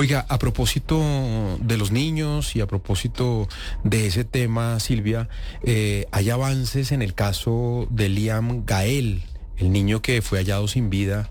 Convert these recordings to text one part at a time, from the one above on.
Oiga, a propósito de los niños y a propósito de ese tema, Silvia, hay avances en el caso de Liam Gael, el niño que fue hallado sin vida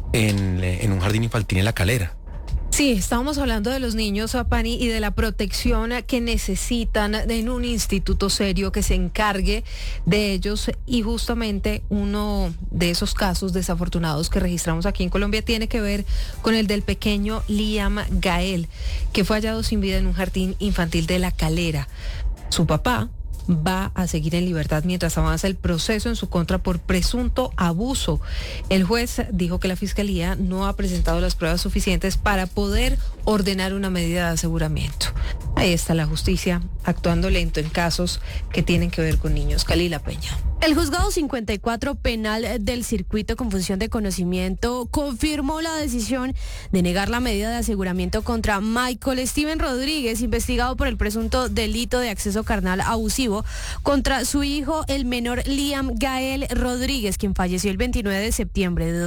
en un jardín infantil en La Calera. Sí, estábamos hablando de los niños, Pani, y de la protección que necesitan en un instituto serio que se encargue de ellos, y justamente uno de esos casos desafortunados que registramos aquí en Colombia tiene que ver con el del pequeño Liam Gael, que fue hallado sin vida en un jardín infantil de La Calera. Su papá va a seguir en libertad mientras avanza el proceso en su contra por presunto abuso. El juez dijo que la fiscalía no ha presentado las pruebas suficientes para poder ordenar una medida de aseguramiento. Ahí está la justicia actuando lento en casos que tienen que ver con niños. Kalila Peña. El juzgado 54 penal del circuito con función de conocimiento confirmó la decisión de negar la medida de aseguramiento contra Michael Steven Rodríguez, investigado por el presunto delito de acceso carnal abusivo contra su hijo, el menor Liam Gael Rodríguez, quien falleció el 29 de septiembre de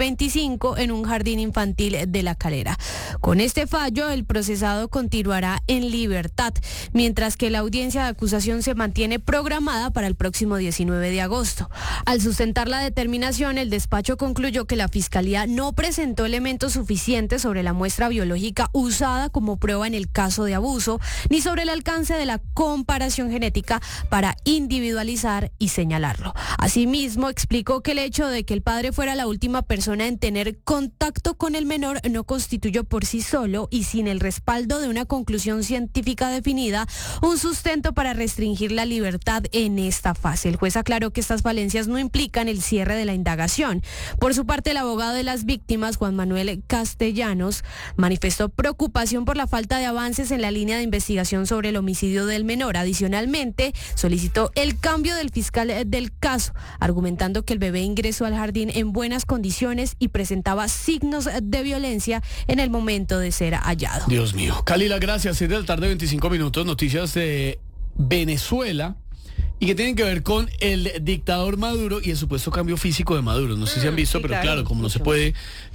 2025 en un jardín infantil de La Calera. Con este fallo, el procesado continuará en libertad, mientras que la audiencia de acusación se mantiene programada para el próximo 19 de agosto. Al sustentar la determinación, el despacho concluyó que la Fiscalía no presentó elementos suficientes sobre la muestra biológica usada como prueba en el caso de abuso, ni sobre el alcance de la comparación genética para individualizar y señalarlo. Asimismo, explicó que el hecho de que el padre fuera la última persona en tener contacto con el menor no constituyó por sí solo y sin el respaldo de una conclusión científica definida un sustento para restringir la libertad en esta fase. El juez aclaró que estas falencias no implican el cierre de la indagación. Por su parte, el abogado de las víctimas, Juan Manuel Castellanos, manifestó preocupación por la falta de avances en la línea de investigación sobre el homicidio del menor. Adicionalmente, solicitó el cambio del fiscal del caso, argumentando que el bebé ingresó al jardín en buenas condiciones y presentaba signos de violencia en el momento de ser hallado. Dios mío. Kalila, gracias. 6 de la tarde, 25 minutos. Noticias de Venezuela y que tienen que ver con el dictador Maduro y el supuesto cambio físico de Maduro. No sé si han visto, sí, pero claro, como no se puede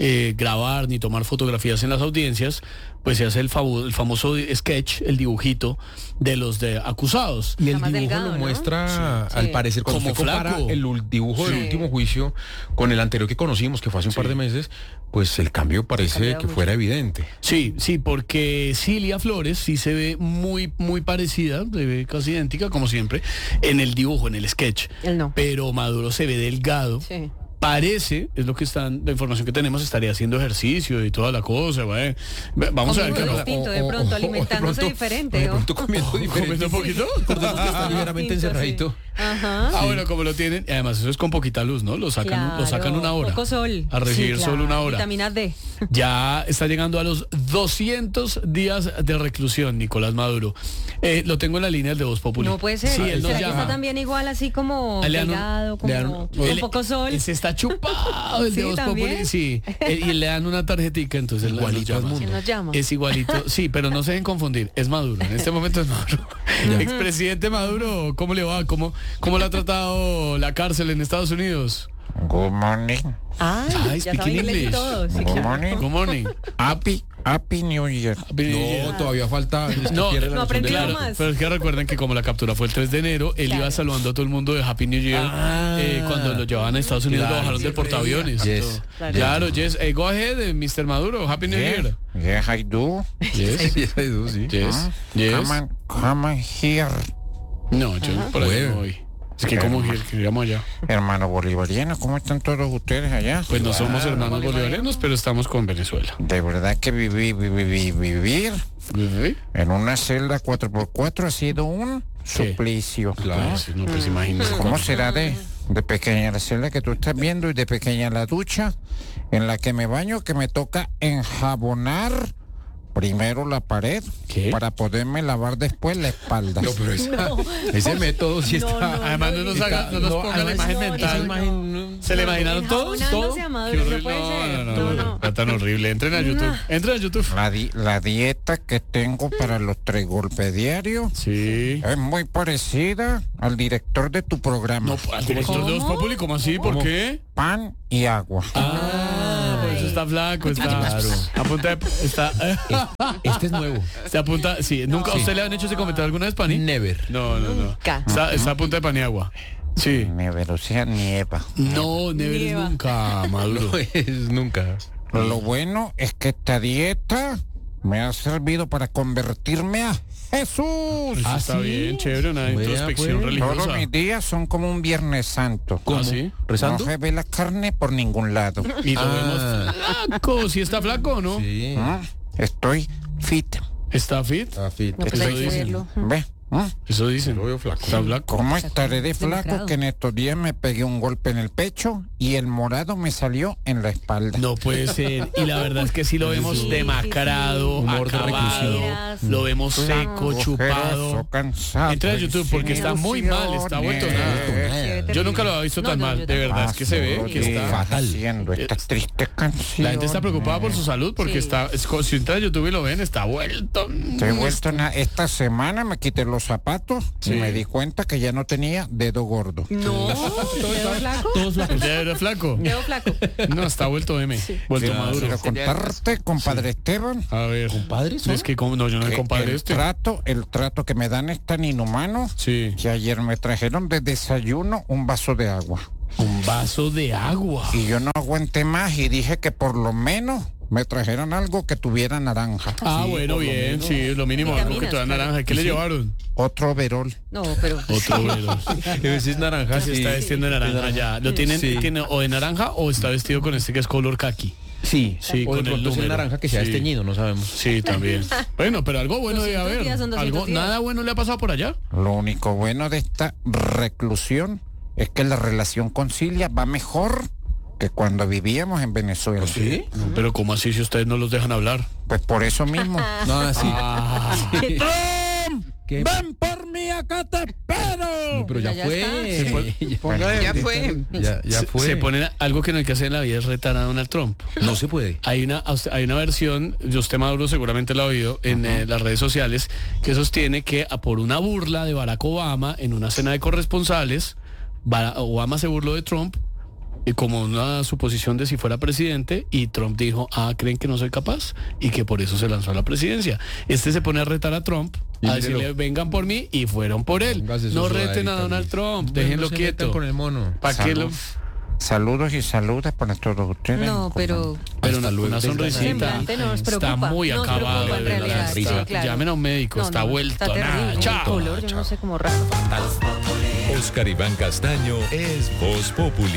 grabar ni tomar fotografías en las audiencias, pues se hace el famoso sketch, el dibujito de los acusados. Y el dibujo delgado, lo muestra, sí, al parecer, cuando como compara el dibujo del último juicio con el anterior que conocimos, que fue hace un par de meses, pues el cambio parece que fuera evidente. Sí, porque Cilia Flores sí se ve muy, muy parecida, se ve casi idéntica, como siempre, en el dibujo, en el sketch. Él no. Pero Maduro se ve delgado. Sí. Parece, es lo que la información que tenemos, estaría haciendo ejercicio y toda la cosa, güey. Vamos a ver qué pasa. De pronto, alimentándose diferente. De pronto comiendo diferente. ¿Comiendo un poquito? Recordemos que está ligeramente encerradito. Sí. Ajá. Ah, bueno, como lo tienen, y además eso es con poquita luz, ¿no? Lo sacan una hora. Poco sol. A recibir sol una hora. Vitamina D. Ya está llegando a los 200 días de reclusión, Nicolás Maduro. Lo tengo en la línea de Voz Populi. No puede ser. Sí, él nos ¿Será llama. que está también igual, así como pegado, como con poco sol? Se está chupado el de Voz Populi. Sí. Y le dan una tarjetica, entonces igualito nos llama. Es igualito, sí, pero no se deben confundir. Es Maduro. En este momento es Maduro. Expresidente Maduro, ¿cómo le va? ¿Cómo le ha tratado la cárcel en Estados Unidos? Good morning. Speak in English. Good morning. Good morning. Happy New Year. Todavía falta. No aprendí claro, más. pero es que recuerden que como la captura fue el 3 de enero, él iba saludando a todo el mundo de Happy New Year. Cuando lo llevaban a Estados Unidos, lo bajaron del portaaviones. Yes. Claro, yes. Go ahead, Mr. Maduro. Happy New Year. Yes, I do. Yes. Yes, I do, sí. Yes. Yes. Come on here. No, yo por ahí no voy. Es que como que llegamos allá. Hermanos bolivarianos, ¿cómo están todos ustedes allá? Pues no somos hermanos bolivarianos, pero estamos con Venezuela. De verdad que vivir en una celda 4x4 ha sido un suplicio. Claro, sí, no, pues imagínate. ¿Cómo será de pequeña la celda que tú estás viendo y de pequeña la ducha en la que me baño, que me toca enjabonar primero la pared para poderme lavar después la espalda? No, pero ese método sí está. Además no nos ponga la imagen mental. ¿Se le imaginaron todos? ¿Todo? Qué horrible. No. Está tan horrible. Entren a YouTube. La dieta que tengo para los 3 golpes diarios es muy parecida al director de tu programa. No, al director de Voz Populi, ¿cómo así? ¿Por qué? Pan y agua. eso está flaco, está Claro. a punta de... Está, Este es nuevo. se apunta, sí, ¿nunca Sí. usted le han hecho ese comentario alguna vez, Pani? Never. No. Nunca. Está a punta de paniagua. Sí. Never, o sea, nieva. No, never es nunca, Maduro. No es nunca. Lo bueno es que esta dieta me ha servido para convertirme a Jesús. Eso está bien, chévere, una Vea, introspección pues. Todos religiosa. mis días son como un Viernes Santo. ¿Ah, sí? ¿Rezando? No se ve la carne por ningún lado. Y lo vemos flaco, ¿sí está flaco o no? Sí. ¿Ah? Estoy fit. ¿Está fit? Ah, fit. No, pues Eso hay que dicen. verlo. ¿Ve? ¿Ah? Eso dicen. Lo veo flaco. Está flaco. ¿Cómo estaré de flaco Demacrado. que en estos días me pegué un golpe en el pecho y el morado me salió en la espalda? No puede ser. Y la verdad es que sí lo vemos Sí, demacrado, Humor de acabado, reclusión. lo vemos seco, Ojeroso, chupado. cansado Entra a y YouTube sin porque está muy mal, está vuelto nada. Yo nunca lo había visto tan mal, de verdad, es que se ve que está fatal. haciendo esta triste canción. La gente está preocupada por su salud porque Sí. si entra a YouTube y lo ven, está vuelto. Estoy vuelto esta semana me quité los zapatos Sí. y me di cuenta que ya no tenía dedo gordo. No, ¿dedo flaco? Todos flacos. ¿Ya era flaco? ¿Dedo flaco? No, está vuelto M, vuelto Claro. maduro. Quiero contarte, compadre Esteban, A ver. ¿Compadre son? Es que no, yo no soy que compadre el este. trato que me dan es tan inhumano Sí. que ayer me trajeron de desayuno un vaso de agua. Un vaso de agua. Y yo no aguanté más y dije que por lo menos me trajeran algo que tuviera naranja. Ah, Sí, bueno, por lo bien, menos. sí, lo mínimo, algo que te da Vitaminas, naranja. ¿Qué le llevaron? Otro overol. No, pero... Otro veros. Ese es naranja, Se sí. está vestiendo de naranja ya. ¿Lo tienen, Sí. tiene o de naranja o está vestido con este que es color kaki? Sí, Sí, o de con el pronto es el número. naranja que se ha Sí. desteñido, no sabemos. Sí, también. Bueno, pero algo bueno debe 200 haber. días son 200 Algo, días. nada bueno le ha pasado por allá. Lo único bueno de esta reclusión es que la relación con Silvia va mejor que cuando vivíamos en Venezuela. ¿Sí? Pero ¿cómo así si ustedes no los dejan hablar? Pues por eso mismo. No, sí. ¿Qué? ¡Ven por mí, acá te espero! No, pero ya Ya fue. está. Ya fue. Ya fue. Se ponen algo que no hay que hacer en la vida es retar a Donald Trump. No se puede. Hay una versión, usted Maduro seguramente la ha oído en las redes sociales, que sostiene que por una burla de Barack Obama en una cena de corresponsales, Obama se burló de Trump y como una suposición de si fuera presidente, y Trump dijo, ¿creen que no soy capaz? Y que por eso se lanzó a la presidencia. Este se pone a retar a Trump, Y a mírelo. decirle, vengan por mí, y fueron por él. Póngase No su reten a sudadita, Donald Luis. Trump, Hombre, déjenlo no se metan quieto. con el mono. ¿Para qué lo...? Saludos y saludos para todos ustedes. No, pero... Pero Hasta luego. una sonrisita. Semblante nos Está preocupa. muy Nos acabado. preocupa en de verdad. realidad, sí, Está- claro. Llamen a un médico, está vuelto. Está Nada, terrible. chao. El color, yo no sé cómo raro. Oscar Iván Castaño es Voz Populi.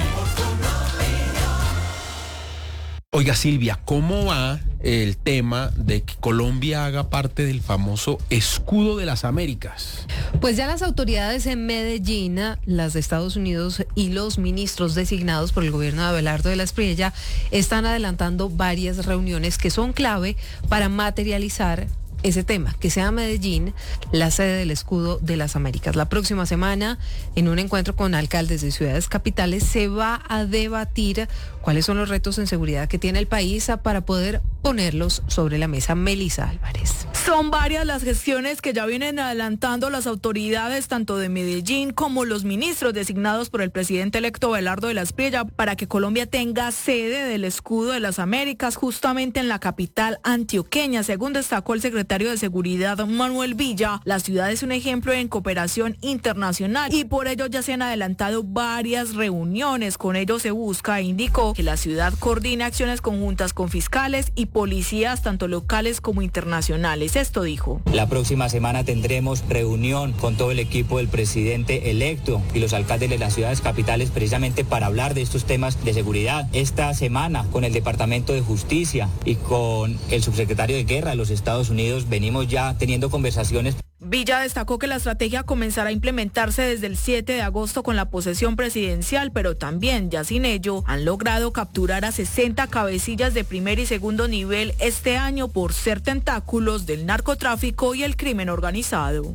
Oiga, Silvia, ¿cómo va el tema de que Colombia haga parte del famoso escudo de las Américas? Pues ya las autoridades en Medellín, las de Estados Unidos y los ministros designados por el gobierno de Abelardo de la Espriella están adelantando varias reuniones que son clave para materializar ese tema, que sea Medellín la sede del escudo de las Américas. La próxima semana, en un encuentro con alcaldes de ciudades capitales, se va a debatir cuáles son los retos en seguridad que tiene el país para poder ponerlos sobre la mesa. Melissa Álvarez. Son varias las gestiones que ya vienen adelantando las autoridades tanto de Medellín como los ministros designados por el presidente electo Abelardo de la Espriella para que Colombia tenga sede del escudo de las Américas justamente en la capital antioqueña. Según destacó el secretario de Seguridad Manuel Villa, la ciudad es un ejemplo en cooperación internacional y por ello ya se han adelantado varias reuniones. Con ello se busca, indicó, que la ciudad coordine acciones conjuntas con fiscales y policías tanto locales como internacionales. Esto dijo. La próxima semana tendremos reunión con todo el equipo del presidente electo y los alcaldes de las ciudades capitales precisamente para hablar de estos temas de seguridad. Esta semana con el Departamento de Justicia y con el subsecretario de Guerra de los Estados Unidos venimos ya teniendo conversaciones. Villa destacó que la estrategia comenzará a implementarse desde el 7 de agosto con la posesión presidencial, pero también, ya sin ello, han logrado capturar a 60 cabecillas de primer y segundo nivel este año por ser tentáculos del narcotráfico y el crimen organizado.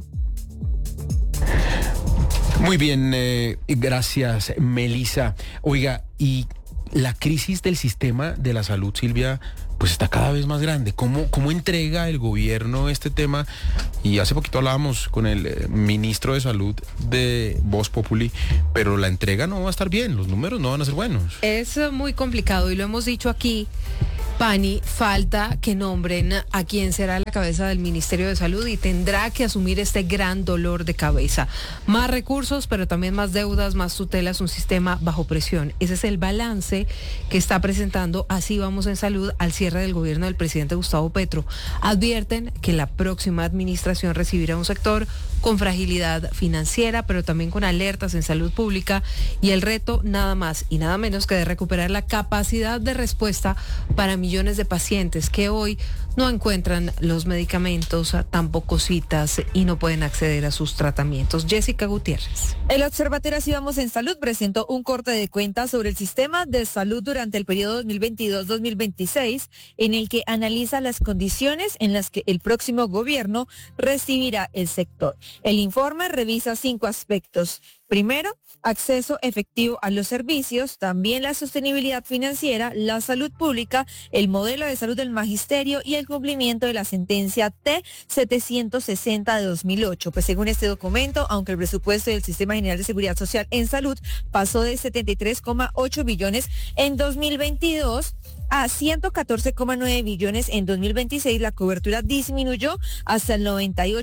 Muy bien, gracias, Melissa. Oiga, y la crisis del sistema de la salud, Silvia, pues está cada vez más grande. ¿Cómo entrega el gobierno este tema? Y hace poquito hablábamos con el ministro de Salud de Voz Populi, pero la entrega no va a estar bien, los números no van a ser buenos. Es muy complicado y lo hemos dicho aquí. Pani, falta que nombren a quien será la cabeza del Ministerio de Salud y tendrá que asumir este gran dolor de cabeza. Más recursos, pero también más deudas, más tutelas, un sistema bajo presión. Ese es el balance que está presentando Así Vamos en Salud al cierre del gobierno del presidente Gustavo Petro. Advierten que la próxima administración recibirá un sector con fragilidad financiera, pero también con alertas en salud pública y el reto nada más y nada menos que de recuperar la capacidad de respuesta para millones de pacientes que hoy no encuentran los medicamentos, tampoco citas y no pueden acceder a sus tratamientos. Jessica Gutiérrez. El Observatorio Así Vamos en Salud presentó un corte de cuentas sobre el sistema de salud durante el periodo 2022-2026, en el que analiza las condiciones en las que el próximo gobierno recibirá el sector. El informe revisa 5 aspectos. Primero, acceso efectivo a los servicios, también la sostenibilidad financiera, la salud pública, el modelo de salud del magisterio y el cumplimiento de la sentencia T-760 de 2008. Pues según este documento, aunque el presupuesto del Sistema General de Seguridad Social en Salud pasó de 73,8 billones en 2022 a 114,9 billones en 2026, la cobertura disminuyó hasta el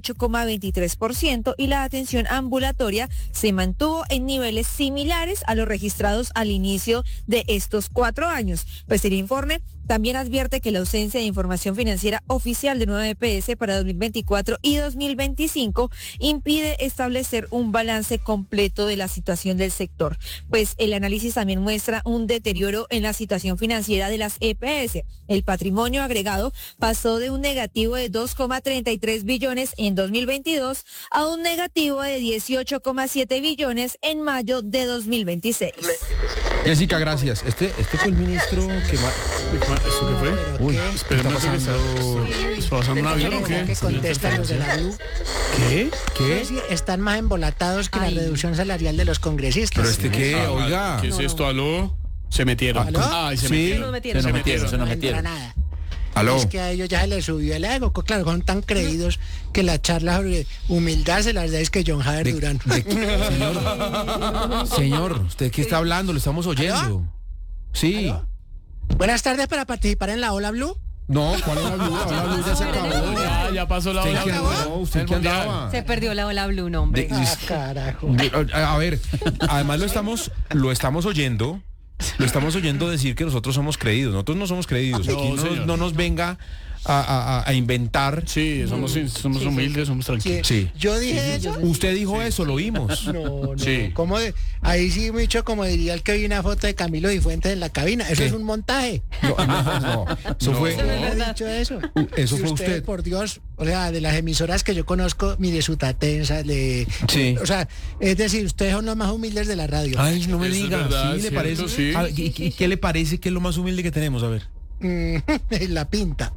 98,23% y la atención ambulatoria se mantuvo en niveles similares a los registrados al inicio de estos 4 años. Pues el informe también advierte que la ausencia de información financiera oficial de nueva EPS para 2024 y 2025 impide establecer un balance completo de la situación del sector. Pues el análisis también muestra un deterioro en la situación financiera de las EPS. El patrimonio agregado pasó de un negativo de 2,33 billones en 2022 a un negativo de 18,7 billones en mayo de 2026. Jessica, gracias. Este fue el ministro que más... ¿Eso qué fue? Uy, ¿qué está pasando? ¿Está pasando un avión o qué? Que contestan los de la Blue. ¿Qué? Están más embolatados que la reducción salarial de los congresistas. ¿Pero qué? Oiga. ¿Qué es esto? ¿Aló? Se metieron. ¿Aló? Ay, se Sí. metieron. No entra nada. ¿Aló? Es que a ellos ya se les subió el ego. Claro, son tan creídos que la charla sobre humildad se las da es que John Javier Durán. Señor, ¿usted qué está hablando? Lo estamos oyendo. ¿Aló? Sí. ¿Aló? Buenas tardes para participar en la Ola Blue. No, ¿cuál es la Blue? La Ola Blue ya se acabó. Ya pasó la ¿Usted hora. qué andaba? ¿Usted qué andaba? Se perdió la Ola Blue, no, hombre. Carajo. A ver, además lo estamos oyendo decir que nosotros somos creídos. Nosotros no somos creídos. No, Aquí señor. no nos venga a inventar. Sí, somos humildes, somos tranquilos. Sí. Yo dije eso. Usted dijo eso, lo oímos. No. Sí. ¿Cómo ahí sí mucho como diría el que vi una foto de Camilo Cifuentes en la cabina. Eso ¿Qué? es un montaje. No, eso fue. Yo no he dicho eso. Eso Si fue usted. Por Dios, o sea, de las emisoras que yo conozco, mire Sutatensa, Sí. o sea, es decir, ustedes son los más humildes de la radio. Ay, no me Eso es diga. verdad, ¿Sí le cierto, parece? sí. A ver, ¿qué le parece que es lo más humilde que tenemos? A ver. La pinta.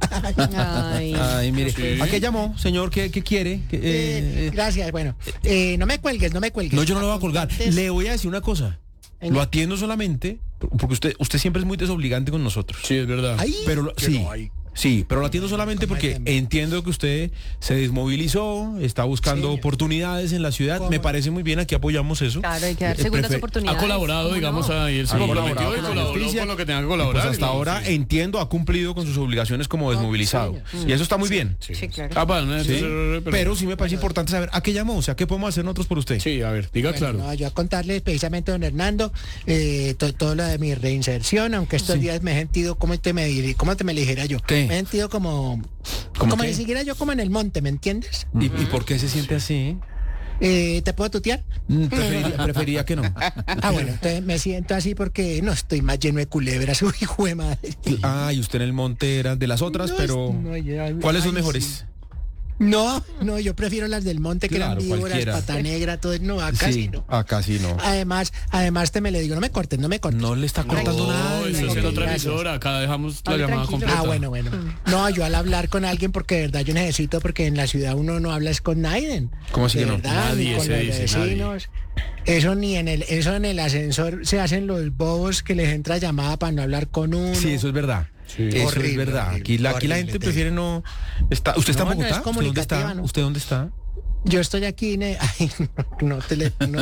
Ay, mire. Sí. ¿A qué llamó, señor? ¿Qué quiere? Gracias, bueno. No me cuelgues. No, yo no lo voy a colgar. Le voy a decir una cosa. Lo atiendo solamente porque usted siempre es muy desobligante con nosotros. Sí, es verdad. Ay, Pero sí, pero lo atiendo solamente porque entiendo que usted se desmovilizó, está buscando Sí. oportunidades en la ciudad. ¿Cómo? Me parece muy bien, aquí apoyamos eso. Claro, hay que dar segundas oportunidades. Ha colaborado, ¿Cómo digamos, no? ahí él se Ha comprometió colaborado y con la colaboró justicia. con lo que tenga que Pues colaborar. hasta ahora Sí. entiendo, ha cumplido con sus obligaciones como desmovilizado. Y eso está muy bien. Sí, claro. Ah, bueno, Sí, pero sí me parece importante saber a qué llamó, o sea, qué podemos hacer nosotros por usted. Sí, a ver, diga Bueno, claro. no, yo a contarles precisamente, don Hernando, todo lo de mi reinserción, aunque estos días me he sentido, ¿cómo te me dijera yo? ¿Qué? Me he sentido como qué? si siguiera yo como en el monte, ¿me entiendes? ¿Y por qué se siente así? ¿Te puedo tutear? Preferiría que no. Bueno, entonces me siento así porque no estoy más lleno de culebras, uy, hijo de madre. Y usted en el monte era de las otras, No, pero no, ¿cuáles son ay, mejores? sí. No, yo prefiero las del monte que Claro, eran víboras, cualquiera. pata negra, todo, no, acá sí no. Acá sí no. Además te me le digo, no me cortes. No le está cortando nada. No, eso es en otra emisora. Acá dejamos la llamada completa. Bueno. No, yo al hablar con alguien, porque de verdad yo necesito, porque en la ciudad uno no habla es con nadie. ¿Cómo así De que no? verdad, Nadie ni con se los dice, vecinos. Eso en el ascensor se hacen los bobos que les entra llamada para no hablar con uno. Sí, eso es verdad. Sí. Eso horrible, es verdad. Horrible, aquí la gente prefiere no... ¿Usted está en Bogotá? No ¿Usted dónde está? ¿no? ¿Usted dónde está? Yo estoy aquí, no te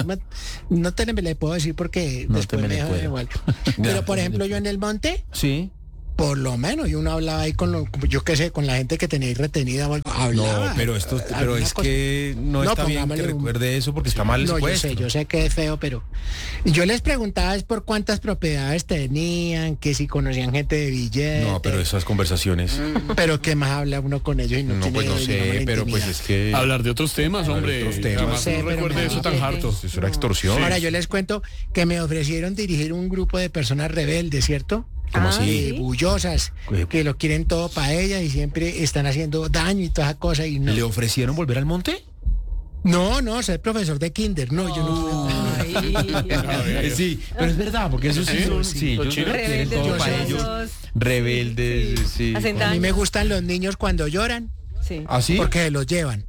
le puedo decir porque no después me dejan igual. Pero por ejemplo yo en el monte, sí, por lo menos, y uno hablaba ahí yo qué sé, con la gente que tenía ahí retenida o algo. Hablaba, no, pero es que no está bien que recuerde eso porque está mal el secuestro. Yo sé que es feo, pero yo les preguntaba es por cuántas propiedades tenían, que si conocían gente de billete. No, pero esas conversaciones. Pero qué más habla uno con ellos y no pues no sé, pero pues es que hablar de otros temas, hombre. Jamás no recuerde eso tan harto. Eso era extorsión. Ahora yo les cuento que me ofrecieron dirigir un grupo de personas rebeldes, ¿cierto? ¿Cómo así? Bullosas, que lo quieren todo para ella y siempre están haciendo daño y toda esa cosa. Y no. ¿Le ofrecieron volver al monte? No, ser profesor de kinder. No, yo no. Sí, pero es verdad, porque eso sí son... Sí, ellos quieren todo para ellos. Rebeldes, sí. A mí me gustan los niños cuando lloran. Sí. ¿Ah, sí? Porque los llevan.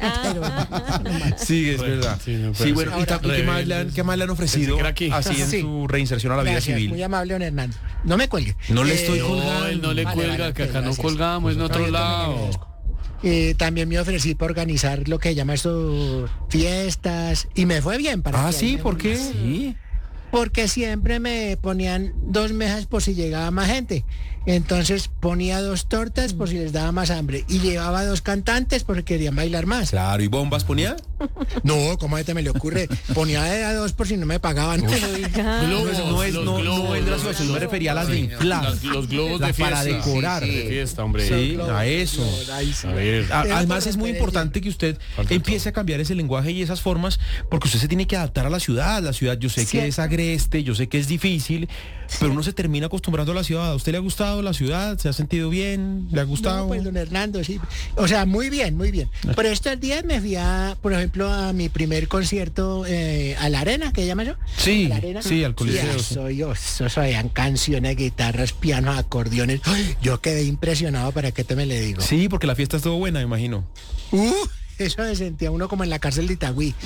Sí, es verdad. Sí, bueno, ¿y qué más le han ofrecido así en su reinserción a la vida civil? Muy amable, don Hernando. No me cuelgue. No le estoy colgando. Él no le cuelga, que acá no colgamos, en otro lado. También me ofrecí para organizar lo que se llama eso, fiestas, y me fue bien. Sí, ¿por qué? Sí. Porque siempre me ponían 2 mesas por si llegaba más gente. Entonces ponía 2 tortas por si les daba más hambre. Y llevaba 2 cantantes porque querían bailar más. Claro, ¿y bombas ponía? No, ¿cómo me le ocurre? Ponía de a 2 por si no me pagaban. No es la situación, me refería a las de inflar. Los globos de fiesta. Para decorar. De fiesta, hombre. Sí, a eso. A ver. Además es muy importante que usted empiece a cambiar ese lenguaje y esas formas, porque usted se tiene que adaptar a la ciudad. La ciudad yo sé que es agreste, yo sé que es difícil, pero uno se termina acostumbrando a la ciudad. ¿A usted le ha gustado la ciudad? ¿Se ha sentido bien? ¿Le ha gustado? No, pues don Hernando, sí. O sea, muy bien. Por estos días me fui por ejemplo, a mi primer concierto a la Arena, ¿qué llama eso? Sí, Arena. Sí, al Coliseo. Eso habían canciones, guitarras, pianos, acordeones. Yo quedé impresionado, ¿para qué te me le digo? Sí, porque la fiesta estuvo buena, me imagino. Eso se sentía uno como en la cárcel de Itagüí.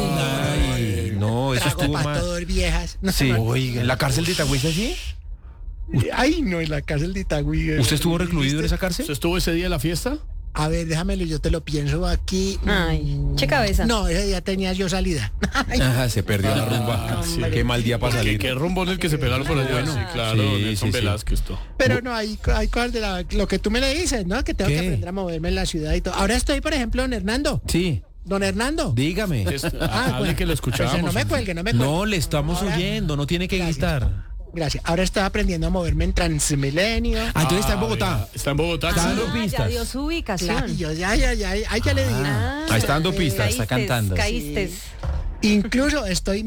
No, eso estuvo más. Todos viejas. Sí, oiga, ¿en la cárcel de Itagüí es así? Ay, no, en la cárcel de Itagüí. ¿Usted estuvo recluido en esa cárcel? ¿Usted estuvo ese día en la fiesta? A ver, déjamelo, yo te lo pienso aquí. Ay, che cabeza. No, ese día tenía yo salida. Ajá, se perdió la rumba. Sí. Qué mal día para salir. Qué rumbón el que se pegaron por allá. Bueno, sí, claro, Nelson Velázquez. Pero no, hay cosas de lo que tú me le dices, ¿no? Que tengo que aprender a moverme en la ciudad y todo. Ahora estoy, por ejemplo, don Hernando. Sí. Don Hernando. Dígame. Bueno, que lo escuchamos. Pues no me cuelgue. No, le estamos oyendo, no tiene que gritar. Gracias. Ahora estoy aprendiendo a moverme en Transmilenio. Entonces está en Bogotá. Está en Bogotá. Está dando pistas. Ya dio su ubicación. Ya le digo. Está dando pistas. Está cantando. Caíste. Incluso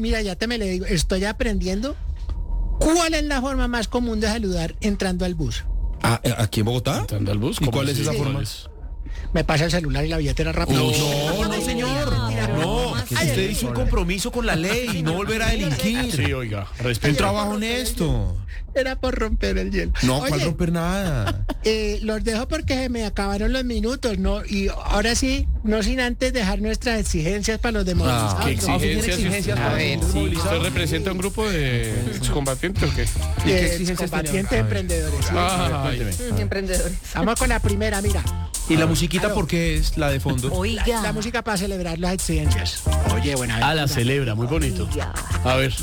estoy aprendiendo cuál es la forma más común de saludar entrando al bus. ¿Aquí en Bogotá? Entrando al bus. ¿Y cuál es esa forma? Me pasa el celular y la billetera rápido. No, señor. No, usted hizo un compromiso con la ley y no volverá a delinquir. Sí, oiga. Un trabajo honesto. Era por romper el hielo. No, ¿cuál romper nada? Los dejo porque se me acabaron los minutos, ¿no? Y ahora sí, no sin antes dejar nuestras exigencias para los demás. ¿Qué exigencias? A ver, ¿usted representa un grupo de excombatientes o qué? ¿Qué excombatientes emprendedores. Emprendedores. Vamos con la primera, mira. ¿Y la musiquita por qué es la de fondo? Oiga. La música para celebrar las exigencias. Oye, buena. La celebra, muy bonito. A ver.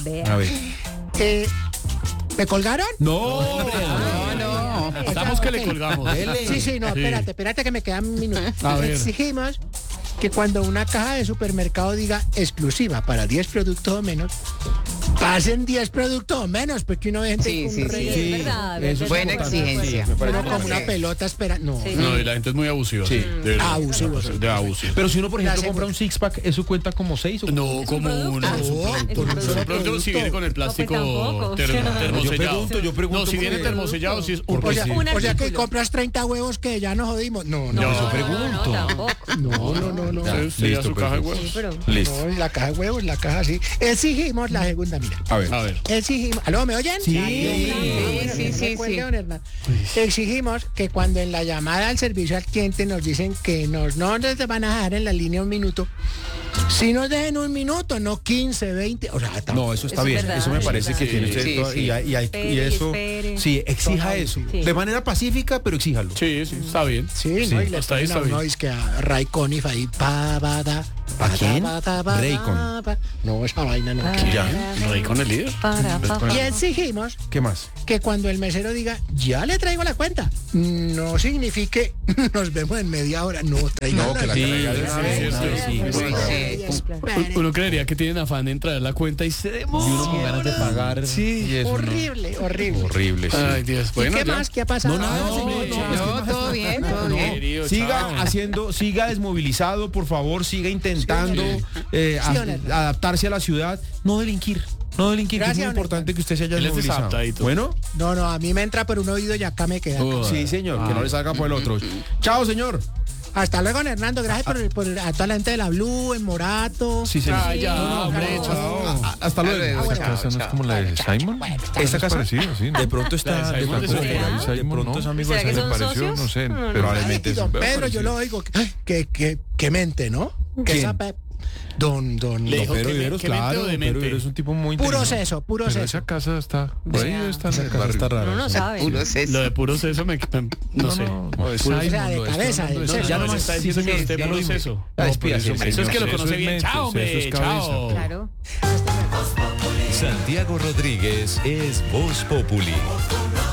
¿Me colgaron? No. Estamos que le colgamos. Sí, no, espérate que me quedan minutos. Exigimos que cuando una caja de supermercado diga exclusiva para 10 productos o menos, pasen 10 productos o menos, porque uno ve gente con es verdad. Eso es buena exigencia. Uno como una pelota espera. No, y la gente es muy abusiva. Sí. Abusivo. Pero si uno, por ejemplo, compra un six-pack, ¿eso cuenta como 6 o no, como uno? Producto si viene con el plástico termosellado. Yo pregunto. No, si viene termosellado, si es un o sea que compras 30 huevos que ya nos jodimos. No, yo pregunto. No. Listo, su caja de huevos. Listo. No, la caja de huevos, la caja así. Exigimos la segunda, mira. A ver. Exigimos. ¿Aló, me oyen? Sí. Exigimos que cuando en la llamada al servicio al cliente nos dicen que no nos van a dejar en la línea un minuto, Si nos dejen un minuto, no 15, 20. O sea, no, eso está bien. Eso me parece que tiene usted y eso. Sí, exija eso. Sí. De manera pacífica, pero exíjalo. Sí, está bien. Sí, Sí, ¿no? Y le está bien, ponen a está uno, bien. es que a Ray Conniff ahí, ¿A quién? Raycon. No, esa vaina no. Ya. Rey con el líder. Y exigimos ¿Qué más? que cuando el mesero diga, ya le traigo la cuenta, no signifique, nos vemos en media hora, no traiga No, que la traiga de una vez. Uno creería que tienen afán en traer la cuenta y se demora. Y uno con ganas de pagar. Sí. Y eso horrible, horrible. Horrible, sí. Ay, Dios. ¿Y Bueno, qué ya. más? ¿Qué ha pasado? No, nada, No, todo bien, todo bien. Querido, Siga chao. siga desmovilizado, por favor, siga intentando adaptarse a la ciudad, no delinquir. No delinquir, que es muy Gracias, importante que usted se haya Él es desmovilizado. desaptadito. Bueno, No, a mí me entra por un oído y acá me queda. sí, señor, que no le salga por el otro. Chao, señor. Hasta luego, Hernando. Gracias a toda la gente de la Blue, en Morato. Sí, señor. Ah, ya, hombre, chao. Hasta luego. ¿Esa casa no es como la de Simon? ¿Esta casa? Parecido, sí. De pronto está, La de Simon, de pronto es amigo de ¿Será que Simon. son pareció, socios? no sé, No, probablemente Ay, es don un Pedro, yo lo oigo. Que mente, ¿no? Que ¿Quién? esa Don Le dijo Pedro que Viveros, mente o claro, demente. Pedro Viveros es un tipo muy puro inteligente. seso, puro Pero seso. esa casa está, por ahí debe estar en el Esa casa barrio. está rara. Uno no sabe. Lo de puro seso no sé. No, es Puro- Simon, o sea, de lo estoy cabeza, hablando de de seso. Simon. Ya no nomás, está sí, diciendo que señor, usted ya lo puro dime. seso. Despídase, Eso es que lo señor, conoce eso bien. es Chao, mente, eso hombre, es cabeza. chao. Claro. Santiago Rodríguez es Voz Populi.